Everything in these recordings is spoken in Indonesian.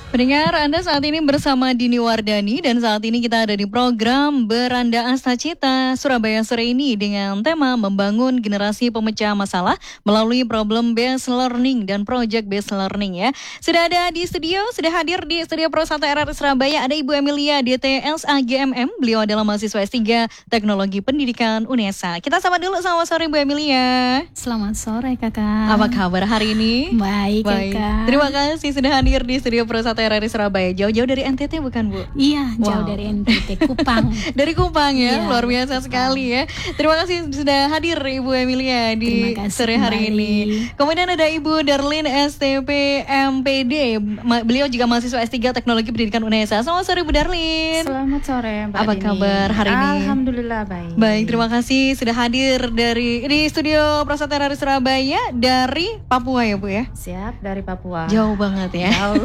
Pendengar, Anda saat ini bersama Dini Wardani dan saat ini kita ada di program Beranda Astacita Surabaya sore ini dengan tema membangun generasi pemecah masalah melalui problem based learning dan project based learning ya. Sudah ada di studio, sudah hadir di studio Pro 1 RRI Surabaya ada Ibu Emilia DTS AGMM. Beliau adalah mahasiswa S3 Teknologi Pendidikan UNESA. Kita sapa dulu, selamat sore Ibu Emilia. Selamat sore Kakak. Apa kabar hari ini? Baik Kakak. Terima kasih sudah hadir di studio Pro 1 RRI Surabaya. Jauh-jauh dari NTT bukan Bu? Iya, jauh dari NTT, Kupang. Dari Kupang ya, Iya, luar biasa sekali ya. Terima kasih sudah hadir Ibu Emilia di sore hari ini. Kemudian ada Ibu Darlin STP MPD. Beliau juga mahasiswa S3 Teknologi Pendidikan UNESA. Selamat sore Bu Darlin. Selamat sore Mbak Apa Dini. kabar hari ini? Alhamdulillah baik. Baik, terima kasih sudah hadir di studio Pro 1 RRI Surabaya dari Papua ya Bu ya. Siap, dari Papua. Jauh banget ya. Jauh.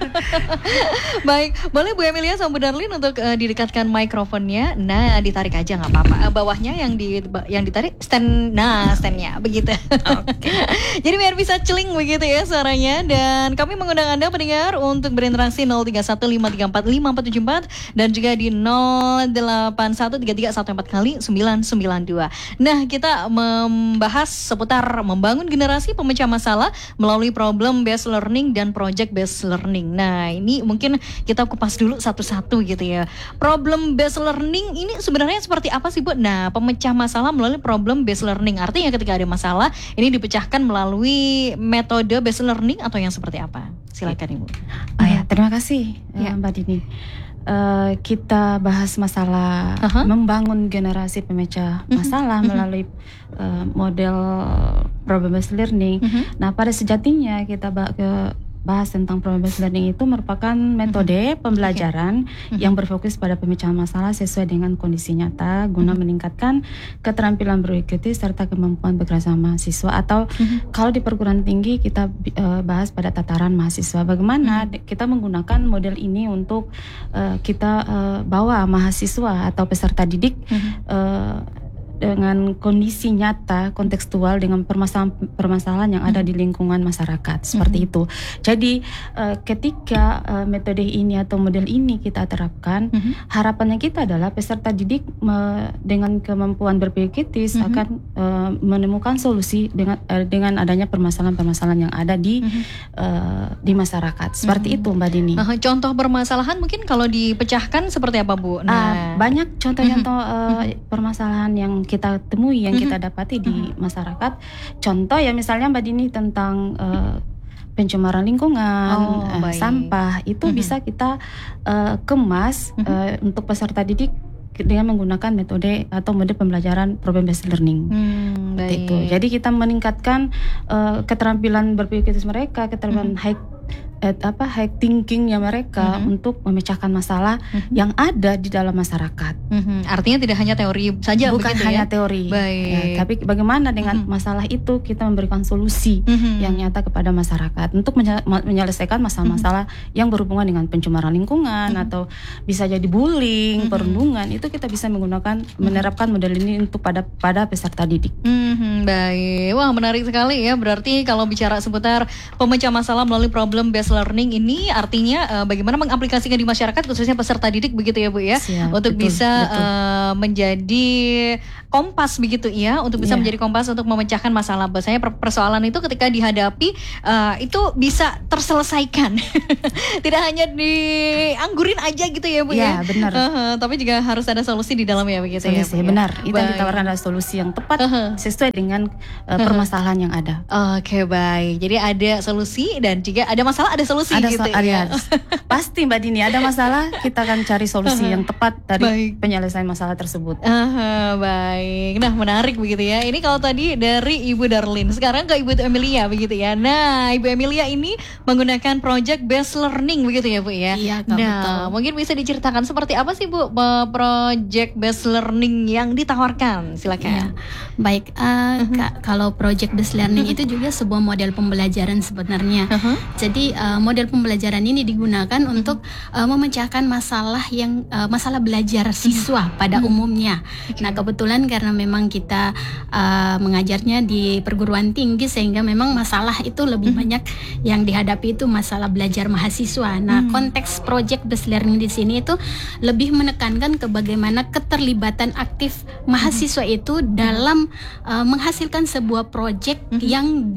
Baik, boleh Bu Emilia sama Bu Darlin untuk didekatkan mikrofonnya. Nah, ditarik aja nggak apa-apa. Bawahnya yang ditarik stand. Nah, standnya begitu. Oke. Jadi biar bisa celing begitu ya suaranya. Dan kami mengundang Anda pendengar untuk berinteraksi 0315345474 dan juga di 08133144 kali 992. Nah, kita membahas seputar membangun generasi pemecah masalah melalui problem based learning dan project based learning. Nah, ini mungkin kita kupas dulu satu-satu gitu ya. Problem based learning ini sebenarnya seperti apa sih Bu? Nah, pemecah masalah melalui problem based learning. Artinya ketika ada masalah, ini dipecahkan melalui metode based learning atau yang seperti apa? Silakan Ibu. Oh ya, terima kasih Mbak Dini. Kita bahas masalah membangun generasi pemecah masalah melalui model problem based learning. Nah, pada sejatinya kita bahas tentang problem based learning itu merupakan metode pembelajaran yang berfokus pada pemecahan masalah sesuai dengan kondisi nyata guna meningkatkan keterampilan berpikir serta kemampuan bergerak sama mahasiswa atau kalau di perguruan tinggi kita bahas pada tataran mahasiswa. Bagaimana kita menggunakan model ini untuk kita bawa mahasiswa atau peserta didik dengan kondisi nyata, kontekstual dengan permasalahan yang ada di lingkungan masyarakat seperti itu. Jadi ketika metode ini atau model ini kita terapkan, harapannya kita adalah peserta didik dengan kemampuan berpikir kritis akan menemukan solusi dengan adanya permasalahan-permasalahan yang ada di masyarakat. Seperti itu Mbak Dini. Contoh permasalahan mungkin kalau dipecahkan seperti apa Bu? Nah, banyak contoh-contoh permasalahan yang kita temui, yang kita dapati di masyarakat. Contoh ya misalnya Mbak Dini tentang pencemaran lingkungan, sampah itu bisa kita kemas untuk peserta didik dengan menggunakan metode atau mode pembelajaran problem based learning. Itu. Jadi kita meningkatkan keterampilan berpikir mereka, keterampilan high thinkingnya mereka untuk memecahkan masalah yang ada di dalam masyarakat. Artinya tidak hanya teori saja, bukan hanya ya? teori. Baik. Ya, tapi bagaimana dengan masalah itu kita memberikan solusi yang nyata kepada masyarakat untuk menyelesaikan masalah-masalah yang berhubungan dengan pencemaran lingkungan atau bisa jadi bullying, perundungan. Itu kita bisa menerapkan model ini untuk pada peserta didik. Baik, wah menarik sekali ya. Berarti kalau bicara seputar pemecah masalah melalui problem based learning ini artinya bagaimana mengaplikasikan di masyarakat khususnya peserta didik begitu ya Bu ya. Siap, untuk betul, bisa betul. Menjadi kompas begitu ya, untuk bisa menjadi kompas untuk memecahkan masalah. Biasanya persoalan itu ketika dihadapi itu bisa terselesaikan. Tidak hanya dianggurin aja gitu ya Bu ya. Ya, benar. Tapi juga harus ada solusi di dalamnya begitu ya Bu. Benar. Itu yang Baik. ditawarkan adalah solusi yang tepat sesuai dengan permasalahan yang ada. Oke, baik. Jadi ada solusi dan juga ada masalah ada solusi gitu ya. Pasti Mbak Dini ada masalah kita akan cari solusi yang tepat dari Baik. penyelesaian masalah tersebut. Baik. Nah, menarik begitu ya. Ini kalau tadi dari Ibu Darlin, sekarang ke Ibu Emilia begitu ya. Nah, Ibu Emilia ini menggunakan project based learning begitu ya Bu ya. Iya, Kak, betul. Mungkin bisa diceritakan seperti apa sih Bu project based learning yang ditawarkan? Silakan. Ya. Baik, Kak, kalau project based learning itu juga sebuah model pembelajaran sebenarnya. Jadi model pembelajaran ini digunakan untuk memecahkan masalah yang masalah belajar siswa pada umumnya. Nah, kebetulan karena memang kita mengajarnya di perguruan tinggi, sehingga memang masalah itu lebih banyak yang dihadapi itu masalah belajar mahasiswa. Nah, konteks project based learning di sini itu lebih menekankan ke bagaimana keterlibatan aktif mahasiswa itu dalam menghasilkan sebuah project yang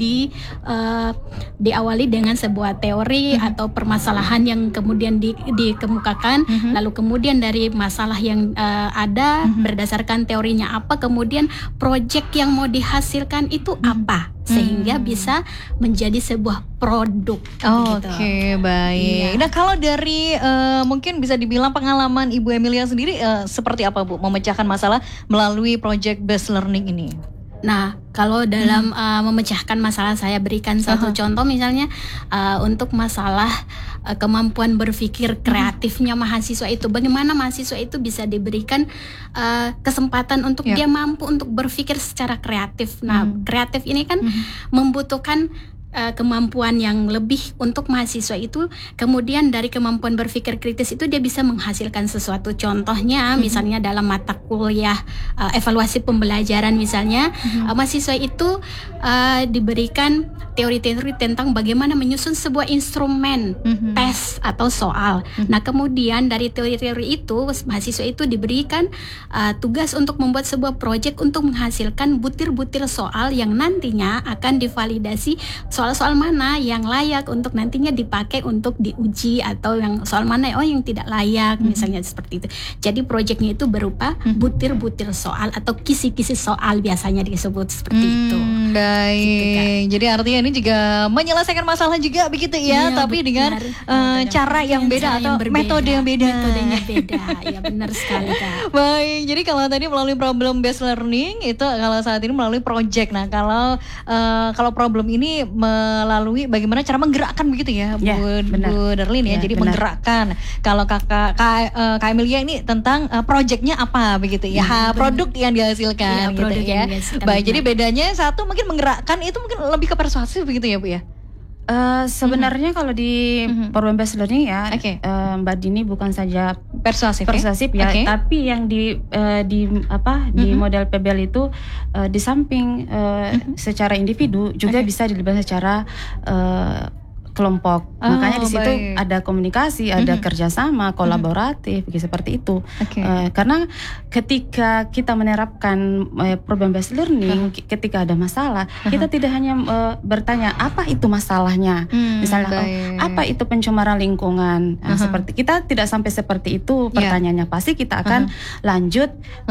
diawali dengan sebuah teori atau permasalahan yang kemudian dikemukakan, lalu kemudian dari masalah yang ada berdasarkan teorinya apa, kemudian project yang mau dihasilkan itu apa, sehingga bisa menjadi sebuah produk. Oke, baik. Nah, kalau dari mungkin bisa dibilang pengalaman Ibu Emilia sendiri seperti apa, Bu, memecahkan masalah melalui project based learning ini? Nah, kalau dalam memecahkan masalah, saya berikan satu contoh misalnya untuk masalah kemampuan berpikir kreatifnya mahasiswa itu. Bagaimana mahasiswa itu bisa diberikan kesempatan untuk dia mampu untuk berpikir secara kreatif. Nah, kreatif ini kan membutuhkan kemampuan yang lebih untuk mahasiswa itu. Kemudian dari kemampuan berpikir kritis itu dia bisa menghasilkan sesuatu. Contohnya misalnya dalam mata kuliah evaluasi pembelajaran misalnya, mahasiswa itu diberikan teori-teori tentang bagaimana menyusun sebuah instrumen tes atau soal. Nah, kemudian dari teori-teori itu mahasiswa itu diberikan tugas untuk membuat sebuah proyek untuk menghasilkan butir-butir soal yang nantinya akan divalidasi, soal-soal mana yang layak untuk nantinya dipakai untuk diuji, atau yang soal mana yang tidak layak, misalnya seperti itu. Jadi proyeknya itu berupa butir-butir soal atau kisi-kisi soal, biasanya disebut seperti itu. Baik, gitu, jadi artinya ini juga menyelesaikan masalah juga begitu ya, tapi dengan cara yang beda atau metode yang beda. Metodenya beda, ya benar sekali, Kak. Baik, jadi kalau tadi melalui problem based learning itu, kalau saat ini melalui project. Nah, kalau problem ini melalui bagaimana cara menggerakkan begitu ya, Bu Darlin ya. Jadi menggerakkan. Kalau Kak Emilia ini tentang projectnya apa begitu ya, produk yang dihasilkan gitu ya. Baik, jadi bedanya satu mungkin menggerakkan, itu mungkin lebih ke persuasif begitu ya, Bu ya. Sebenarnya kalau di problem based learning ya, Mbak Dini, bukan saja persuasif ya, tapi yang di model PBL itu di samping secara individu juga bisa dilibatkan secara kelompok. Makanya di situ ada komunikasi, ada kerjasama, kolaboratif, seperti itu. Karena ketika kita menerapkan problem based learning, ketika ada masalah, kita tidak hanya bertanya apa itu masalahnya, misalnya apa itu pencemaran lingkungan. Seperti kita tidak sampai seperti itu pertanyaannya. Pasti kita akan lanjut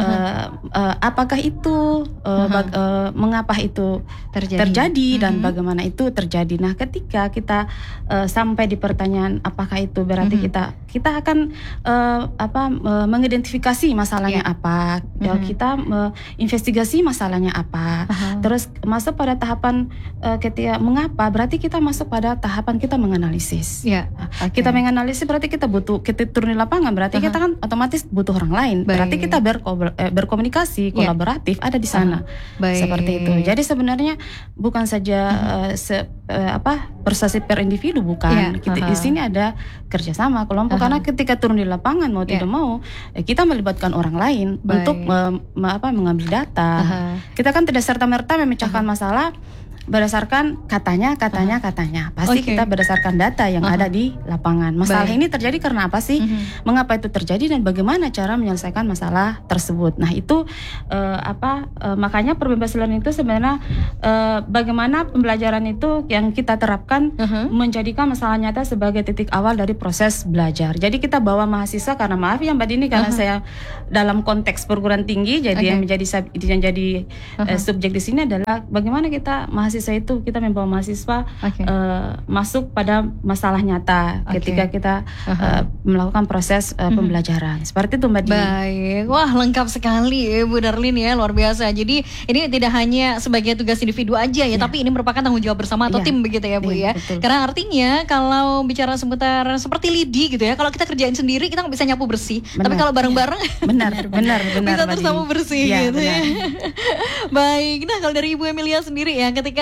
apakah itu mengapa itu terjadi dan bagaimana itu terjadi. Nah, ketika kita sampai di pertanyaan apakah itu, berarti kita akan mengidentifikasi masalahnya apa, kita investigasi masalahnya apa, terus masuk pada tahapan ketika mengapa, berarti kita masuk pada tahapan kita menganalisis. Kita menganalisis berarti kita turun di lapangan, berarti kita kan otomatis butuh orang lain, berarti kita berkomunikasi, kolaboratif ada di sana. Seperti itu. Jadi sebenarnya bukan saja persuasif per individu, bukan. Di sini ada kerjasama kelompok, karena ketika turun di lapangan mau tidak mau kita melibatkan orang lain untuk mengambil data. Kita kan tidak serta-merta memecahkan masalah berdasarkan katanya. Pasti kita berdasarkan data yang ada di lapangan. Masalah ini terjadi karena apa sih? Mengapa itu terjadi dan bagaimana cara menyelesaikan masalah tersebut. Nah, itu makanya problem based learning itu sebenarnya bagaimana pembelajaran itu yang kita terapkan menjadikan masalah nyata sebagai titik awal dari proses belajar. Jadi kita bawa mahasiswa, karena maaf ya Mbak Dini, karena saya dalam konteks perguruan tinggi, jadi yang menjadi subjek di sini adalah bagaimana kita kita membawa mahasiswa masuk pada masalah nyata ketika kita melakukan proses pembelajaran. Seperti itu, Mbak Dini. Baik, wah lengkap sekali Bu Darlin ya, luar biasa. Jadi ini tidak hanya sebagai tugas individu aja ya, tapi ini merupakan tanggung jawab bersama atau tim begitu ya, Bu ya. Betul. Karena artinya kalau bicara seputar seperti lidi gitu ya, kalau kita kerjain sendiri kita nggak bisa nyapu bersih, tapi kalau bareng-bareng benar bisa tersapu bersih gitu ya. Baik, nah kalau dari Ibu Emilia sendiri ya, ketika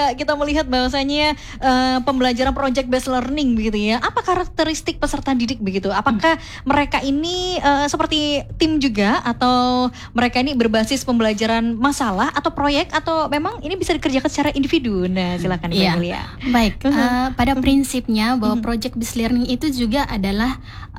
jika kita melihat bahwasanya pembelajaran project based learning begitu ya, apa karakteristik peserta didik begitu? Apakah mereka ini seperti tim juga, atau mereka ini berbasis pembelajaran masalah atau proyek, atau memang ini bisa dikerjakan secara individu? Nah, silakan Ibu Emilia. Baik, pada prinsipnya bahwa project based learning itu juga adalah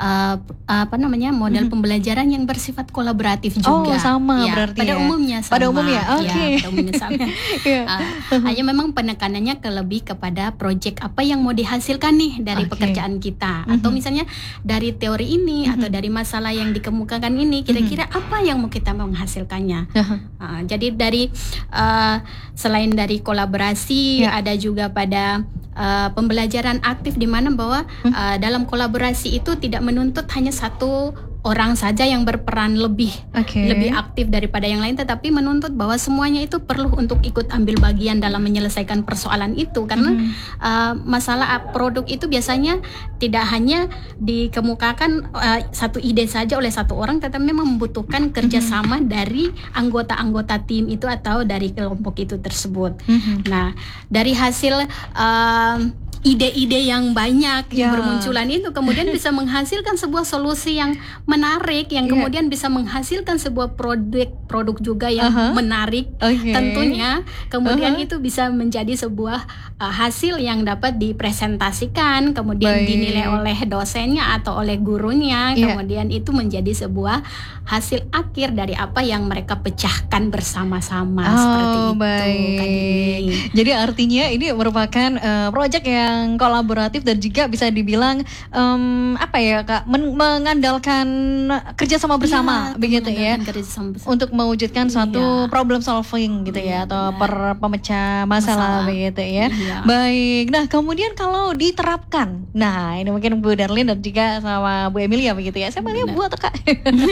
model pembelajaran yang bersifat kolaboratif juga. Oh, sama berarti pada umumnya sama. Pada umumnya, oke. Pada umumnya sama. Hanya memang penekanannya lebih kepada project apa yang mau dihasilkan nih dari pekerjaan kita, atau misalnya dari teori ini atau dari masalah yang dikemukakan ini, kira-kira apa yang mau kita menghasilkannya. Jadi dari selain dari kolaborasi, ada juga pada pembelajaran aktif, di mana bahwa dalam kolaborasi itu tidak menuntut hanya satu orang saja yang berperan lebih aktif daripada yang lain, tetapi menuntut bahwa semuanya itu perlu untuk ikut ambil bagian dalam menyelesaikan persoalan itu, karena masalah produk itu biasanya tidak hanya dikemukakan satu ide saja oleh satu orang, tetapi memang membutuhkan kerjasama dari anggota-anggota tim itu atau dari kelompok itu tersebut. Nah, dari hasil ide-ide yang banyak yang bermunculan itu kemudian bisa menghasilkan sebuah solusi yang menarik, yang kemudian bisa menghasilkan sebuah produk juga yang menarik tentunya. Kemudian itu bisa menjadi sebuah hasil yang dapat dipresentasikan, kemudian dinilai oleh dosennya atau oleh gurunya, kemudian itu menjadi sebuah hasil akhir dari apa yang mereka pecahkan bersama-sama. Seperti itu. Jadi artinya ini merupakan proyek yang kolaboratif dan juga bisa dibilang Kak, mengandalkan kerjasama bersama begitu ya, untuk mewujudkan suatu problem solving gitu ya, atau pemecah masalah begitu ya. Baik, nah kemudian kalau diterapkan, nah ini mungkin Bu Darlin dan juga sama Bu Emilia begitu ya. Saya panggil Bu atau Kak?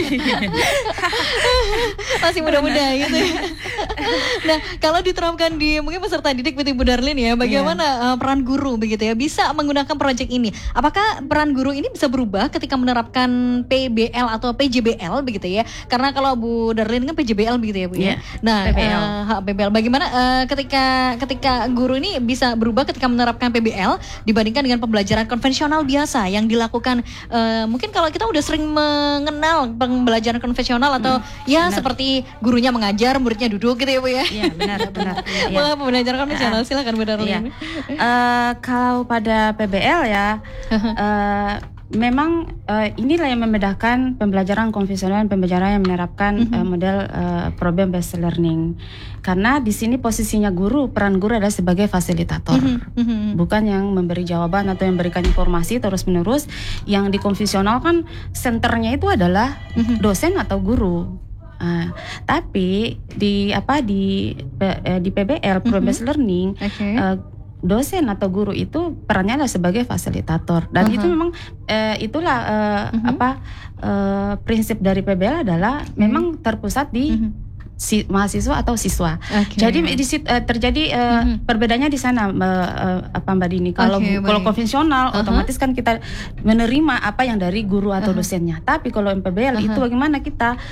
Masih muda-muda gitu ya. Nah, kalau diterapkan di mungkin peserta didik seperti Bu Darlin ya, bagaimana peran guru begitu ya bisa menggunakan proyek ini? Apakah peran guru ini bisa berubah ketika menerapkan PBL atau PJBL begitu ya? Karena kalau Bu Darlin kan PJBL begitu ya Bu ya. Nah, PBL bagaimana ketika guru ini bisa berubah ketika menerapkan PBL dibandingkan dengan pembelajaran konvensional biasa yang dilakukan mungkin kalau kita udah sering mengenal pembelajaran konvensional atau seperti gurunya mengajar, muridnya duduk gitu ya Bu ya. Iya, benar. Pembelajaran konvensional, silakan Bu Darlin. Kalau pada PBL ya, memang inilah yang membedakan pembelajaran konvensional dan pembelajaran yang menerapkan model problem based learning. Karena di sini posisinya peran guru adalah sebagai fasilitator, bukan yang memberi jawaban atau yang memberikan informasi terus menerus. Yang di konvensional kan senternya itu adalah dosen atau guru. Tapi di PBL problem based learning, dosen atau guru itu perannya adalah sebagai fasilitator, dan itu memang prinsip dari PBL adalah memang terpusat di mahasiswa atau siswa. Jadi terjadi perbedaannya di sana, Mbak Dini. Kalau konvensional otomatis kan kita menerima apa yang dari guru atau dosennya. Tapi kalau MPBL itu bagaimana kita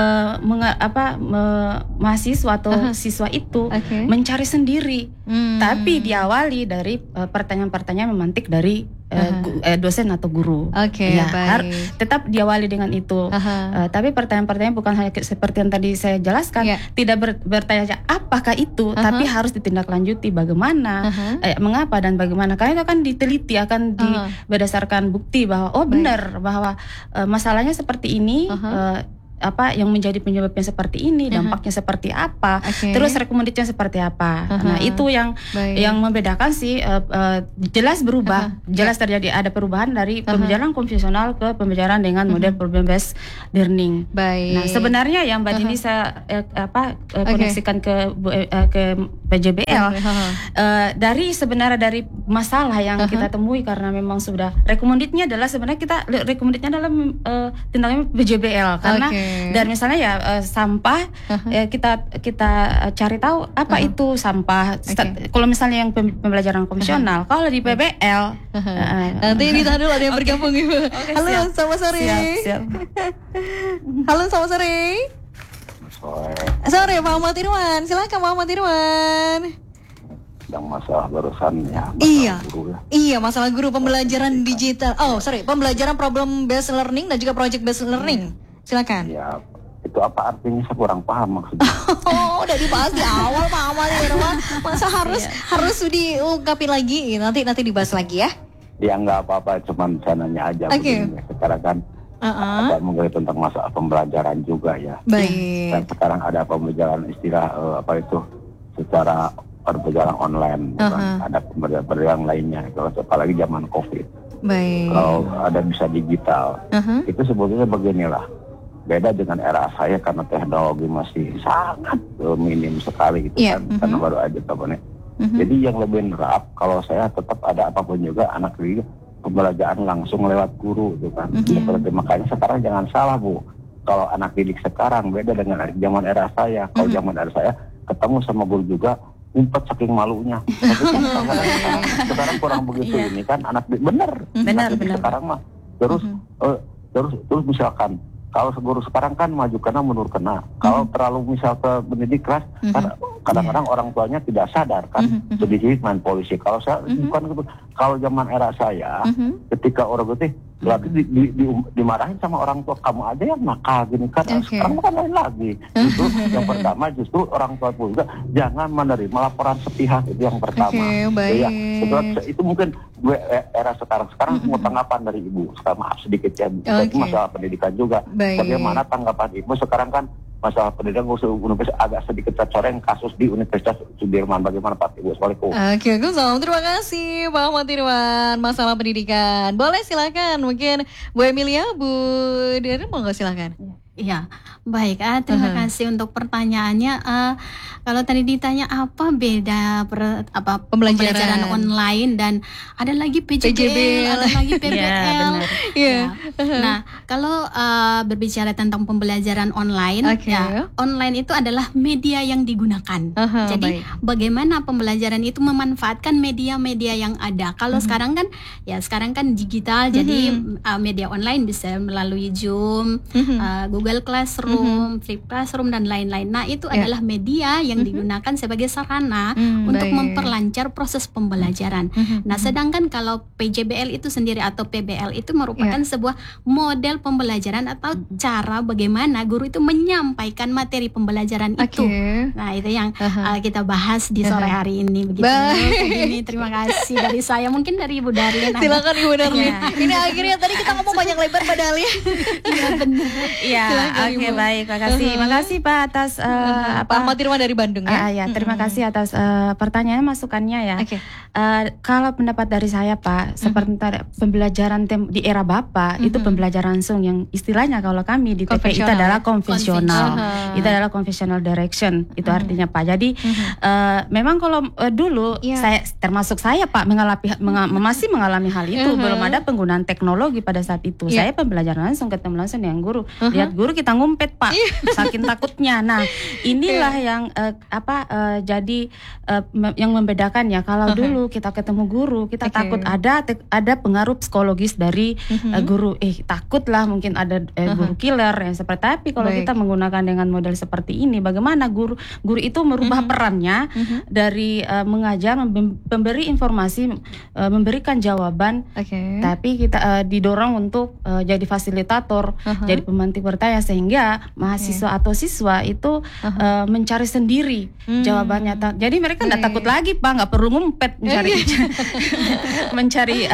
mahasiswa atau siswa itu mencari sendiri. Tapi diawali dari pertanyaan-pertanyaan memantik dari dosen atau guru. Tetap diawali dengan itu. Tapi pertanyaan-pertanyaan bukan hanya seperti yang tadi saya jelaskan, tidak bertanya apakah itu, tapi harus ditindaklanjuti bagaimana, mengapa dan bagaimana. Karena itu akan diteliti, akan berdasarkan bukti bahwa benar bahwa masalahnya seperti ini. Apa yang menjadi penyebabnya seperti ini, dampaknya seperti apa, terus rekomendasinya seperti apa. Nah, itu yang membedakan sih, jelas berubah, jelas terjadi ada perubahan dari pembelajaran konvensional ke pembelajaran dengan model problem based learning. Nah, sebenarnya yang Mbak Dini saya koneksikan ke PJBL dari masalah yang kita temui, karena memang sudah rekomendasinya adalah sebenarnya adalah tindakan PJBL, karena dan misalnya sampah, kita cari tahu apa itu sampah. Kalau misalnya yang pembelajaran konvensional, kalau di PBL nanti ditahan dulu, ada yang bergabung Ibu. Halo, selamat sore. Halo, selamat sore. Sore Pak Muhammad Irwan, silakan Pak Muhammad Irwan. yang masalah barusan ya. Iya, guru ya. Iya masalah guru pembelajaran digital. Pembelajaran problem based learning dan juga project based learning. Silakan. Ya, itu apa artinya? Saya kurang paham maksudnya. Udah dibahas di awal Pak Ahmad Irwan. Masa harus diungkapin lagi? Nanti dibahas lagi ya. Ya nggak apa-apa, cuman saya nanya aja. Oke. Sekarang kan ada mengenai tentang masalah pembelajaran juga ya. Baik. Dan sekarang ada pembelajaran istilah secara pembelajaran online, ada pembelajaran lainnya. Kalau apalagi zaman COVID. Baik. Kalau ada bisa digital, itu sebetulnya beginilah. Beda dengan era saya karena teknologi masih sangat minim sekali gitu kan, karena baru aja kabarnya. Jadi yang lebih nerap kalau saya tetap ada apapun juga anak didik pembelajaran langsung lewat guru gitu kan. Seperti makanya sekarang jangan salah Bu, kalau anak didik sekarang beda dengan zaman era saya. Kalau zaman era saya ketemu sama guru juga ngumpet saking malunya. Tapi sekarang kurang begitu ini kan anak didik benar. Sekarang mah terus misalkan kalau guru sekarang kan maju kena mundur kena. Kalau terlalu misal ke pendidik kelas, kadang-kadang orang tuanya tidak sadar kan, sedikit main polisi. Kalau saya bukan gitu. Kalau zaman era saya, ketika orang itu lagi dimarahin sama orang tua, kamu aja yang nakal gini kan. Sekarang kan lain lagi. Justru yang pertama justru orang tua pun juga jangan menerima laporan sepihak, itu yang pertama. Ya, itu mungkin era sekarang mau tanggapan dari Ibu. Sekarang maaf sedikit ya, masalah pendidikan juga. Bagaimana tanggapan Ibu sekarang kan masalah pendidikan universitas agak sedikit tercoreng kasus di Universitas Sudirman. Bagaimana Pak Ibu? Assalamualaikum. Waalaikumsalam. Terima kasih Pak Ahmad Irwan. Masalah pendidikan. Boleh silakan. Mungkin Bu Emilia, Bu Deren mau nggak silakan? Iya, baik. Terima kasih untuk pertanyaannya. Kalau tadi ditanya apa beda pembelajaran online dan ada lagi PJBL, ada lagi PBL. Nah, kalau berbicara tentang pembelajaran online, online itu adalah media yang digunakan. Jadi bagaimana pembelajaran itu memanfaatkan media-media yang ada. Kalau sekarang kan digital, jadi media online bisa melalui Zoom, Google Classroom, Flip Classroom dan lain-lain. Nah, itu adalah media yang digunakan sebagai sarana untuk memperlancar proses pembelajaran. Nah, sedangkan kalau PJBL itu sendiri atau PBL itu merupakan sebuah model pembelajaran atau cara bagaimana guru itu menyampaikan materi pembelajaran itu. Nah, itu yang kita bahas di sore hari ini begitu. Ini terima kasih dari saya, mungkin dari Ibu Darlin. Silakan Ibu Darlin. Ini akhirnya tadi kita ngomong banyak lebar padahal ya. Iya benar. Iya. Oke, baik, makasih Pak atas Pak Ahmad Irwan dari Bandung ya. Terima kasih atas pertanyaan masukannya ya. Kalau pendapat dari saya Pak, seperti pembelajaran di era Bapak itu pembelajaran langsung yang istilahnya kalau kami di TPI itu adalah konvensional. Itu adalah conventional direction. Itu artinya Pak. Jadi memang kalau dulu saya termasuk saya Pak masih mengalami hal itu, belum ada penggunaan teknologi pada saat itu. Saya pembelajaran langsung ketemu langsung dengan guru. Lihat guru kita ngumpet Pak, saking takutnya. Nah, inilah yang jadi yang membedakan ya. Kalau dulu kita ketemu guru, kita takut ada pengaruh psikologis dari guru. Takutlah mungkin ada guru killer yang seperti. Tapi kalau kita menggunakan dengan model seperti ini, bagaimana guru itu merubah perannya dari mengajar, memberi informasi, memberikan jawaban. Tapi kita didorong untuk jadi fasilitator, jadi pemantik bertanya, sehingga mahasiswa atau siswa itu mencari sendiri jawabannya. Jadi mereka nggak takut lagi Pak, nggak perlu ngumpet mencari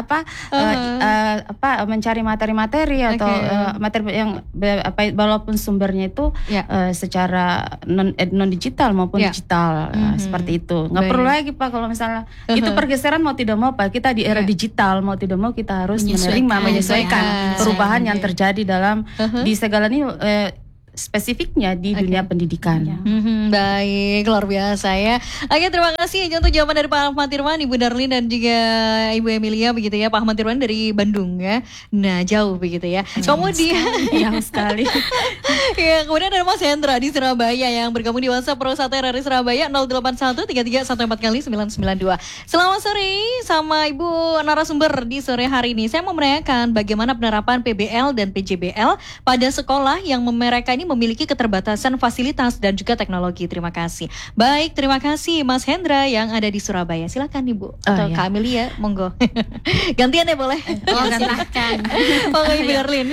mencari materi-materi atau materi yang walaupun sumbernya itu secara non digital maupun digital seperti itu. Nggak perlu lagi Pak kalau misalnya itu pergeseran mau tidak mau Pak, kita di era digital mau tidak mau kita harus menyesuaikan perubahan yang terjadi dalam di segala ini spesifiknya di dunia pendidikan. Baik, luar biasa ya. Oke, terima kasih untuk jawaban dari Pak Ahmad Irwan, Ibu Darlin dan juga Ibu Emilia begitu ya. Pak Ahmad Irwan dari Bandung ya. Nah, jauh begitu ya. Kemudian jauh sekali. Ya, kemudian ada Mas Hendra di Surabaya yang bergabung di WhatsApp Pro 1 RRI Surabaya 0813314992. Selamat sore sama Ibu narasumber di sore hari ini. Saya mau menanyakan bagaimana penerapan PBL dan PJBL pada sekolah yang mereka ini ini memiliki keterbatasan fasilitas dan juga teknologi. Terima kasih. Baik, terima kasih Mas Hendra yang ada di Surabaya. Silakan Ibu atau Kak Amelia, monggo. Gantian ya boleh. Silakan. Monggo Ibu Darlin.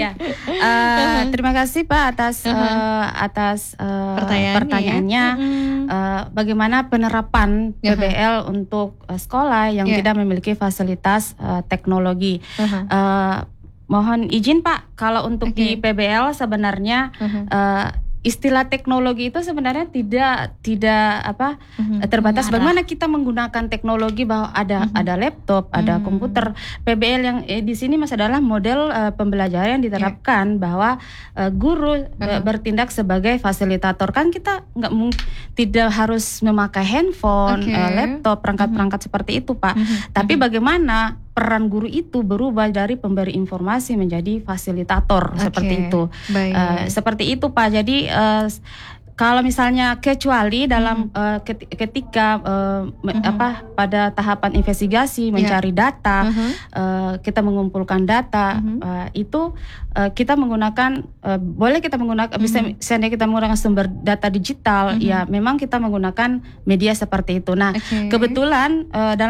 Terima kasih Pak atas pertanyaannya. Bagaimana penerapan PBL untuk sekolah yang tidak memiliki fasilitas teknologi? Mohon izin Pak, kalau untuk di PBL sebenarnya istilah teknologi itu sebenarnya tidak terbatas. Bagaimana kita menggunakan teknologi, bahwa ada laptop, ada komputer. PBL yang di sini Mas adalah model pembelajaran yang diterapkan bahwa guru bertindak sebagai fasilitator. Kan kita tidak harus memakai handphone, laptop, perangkat-perangkat seperti itu Pak. Tapi bagaimana peran guru itu berubah dari pemberi informasi menjadi fasilitator seperti itu. Seperti itu Pak. Jadi kalau misalnya kecuali dalam ketika pada tahapan investigasi mencari data, kita mengumpulkan data, itu kita menggunakan boleh kita menggunakan bisa seandainya kita menggunakan sumber data digital, ya memang kita menggunakan media seperti itu. Nah, kebetulan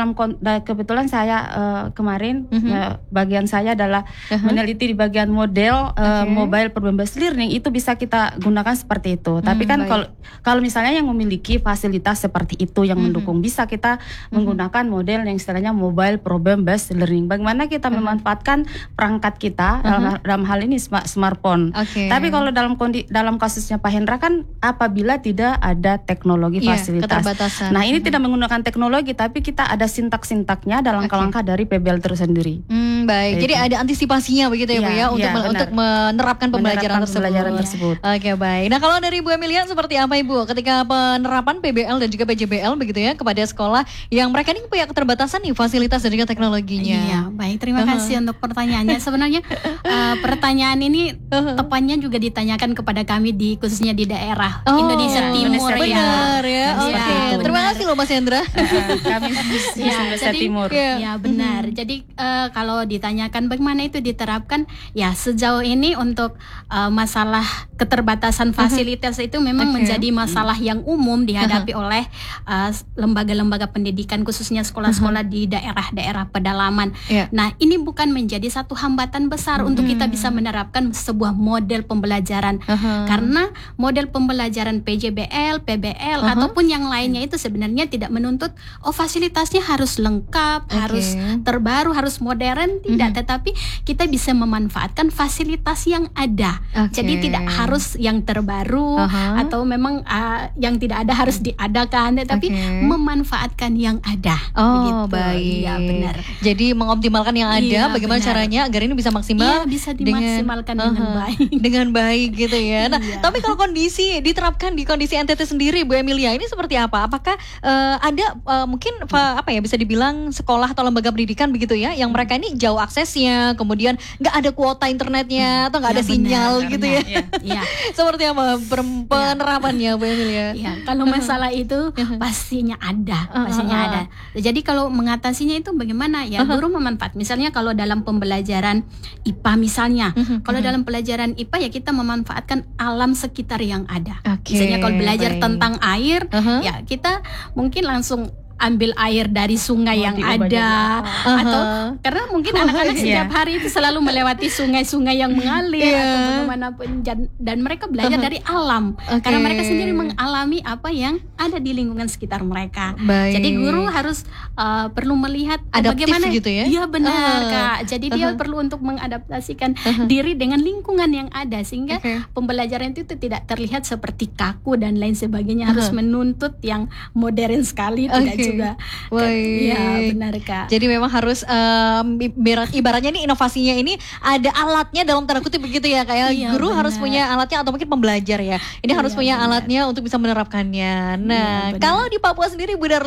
kebetulan saya kemarin bagian saya adalah meneliti di bagian model mobile problem-based learning, itu bisa kita gunakan seperti itu. Tapi kan kalau misalnya yang memiliki fasilitas seperti itu yang mendukung, bisa kita menggunakan model yang istilahnya mobile problem based learning. Bagaimana kita memanfaatkan perangkat kita dalam hal ini smartphone. Tapi kalau dalam kasusnya Pak Hendra kan apabila tidak ada teknologi fasilitas. Nah, ini tidak menggunakan teknologi tapi kita ada sintak-sintaknya dalam langkah-langkah dari PBL tersendiri. Baik. Jadi ada antisipasinya begitu ya Bu ya, untuk menerapkan pembelajaran tersebut. Oke, baik. Nah, kalau dari Bu Amelia seperti apa Ibu ketika penerapan PBL dan juga PJBL begitu ya kepada sekolah yang mereka ini punya keterbatasan nih fasilitas dan juga teknologinya? Iya, baik, terima kasih untuk pertanyaannya. Sebenarnya pertanyaan ini tepatnya juga ditanyakan kepada kami khususnya di daerah Indonesia Timur. Benar ya. Terima kasih loh Mas Hendra. Kami di Indonesia Timur. Ya benar. Jadi kalau ditanyakan bagaimana itu diterapkan, ya sejauh ini untuk masalah keterbatasan fasilitas itu memang menjadi masalah yang umum dihadapi oleh lembaga-lembaga pendidikan khususnya sekolah-sekolah di daerah-daerah pedalaman. Nah, ini bukan menjadi satu hambatan besar untuk kita bisa menerapkan sebuah model pembelajaran, karena model pembelajaran PJBL, PBL ataupun yang lainnya itu sebenarnya tidak menuntut fasilitasnya harus lengkap, harus terbaru, harus modern, tidak, tetapi kita bisa memanfaatkan fasilitas yang ada. Jadi tidak harus yang terbaru atau memang yang tidak ada harus diadakan, tetapi memanfaatkan yang ada. Baik. Ya, benar. Jadi mengoptimalkan yang ada, bagaimana caranya agar ini bisa maksimal? Bisa dimaksimalkan dengan baik. Dengan baik gitu ya. Nah, tapi kalau kondisi diterapkan di kondisi NTT sendiri Bu Amelia, ini seperti apa? Apakah ada mungkin bisa dibilang sekolah atau lembaga pendidikan begitu ya, yang mereka ini jauh aksesnya, kemudian nggak ada kuota internetnya atau nggak ada sinyal gitu ya? Seperti apa penerapannya Bu Amelia? Kalau masalah itu pastinya ada. Jadi kalau mengatasinya itu bagaimana ya? Guru memanfaat. Misalnya kalau dalam pembelajaran IPA misalnya, kalau dalam pelajaran IPA ya kita memanfaatkan alam sekitar yang ada. Misalnya kalau belajar tentang air, ya kita mungkin langsung ambil air dari sungai yang ada, atau karena mungkin anak-anak setiap hari itu selalu melewati sungai-sungai yang mengalir atau bagaimanapun, dan mereka belajar dari alam karena mereka sendiri mengalami apa yang ada di lingkungan sekitar mereka. Jadi guru harus perlu melihat bagaimana gitu ya? Iya benar Kak. Jadi dia perlu untuk mengadaptasikan diri dengan lingkungan yang ada sehingga pembelajaran itu tidak terlihat seperti kaku dan lain sebagainya, harus menuntut yang modern sekali tidak juga. Iya benar Kak. Jadi memang harus ibaratnya nih inovasinya ini ada alatnya dalam tanda kutip begitu ya, kayak guru harus punya alatnya atau mungkin pembelajar ya. Ini harus punya alatnya untuk bisa menerapkannya. Nah, kalau di Papua sendiri Bu Darlin